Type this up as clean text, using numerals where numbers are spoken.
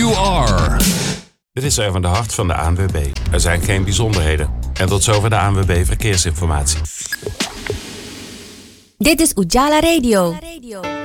You are. Dit is Erwin de Hart van de ANWB. Er zijn geen bijzonderheden. En tot zover de ANWB Verkeersinformatie. Dit is Ujala Radio.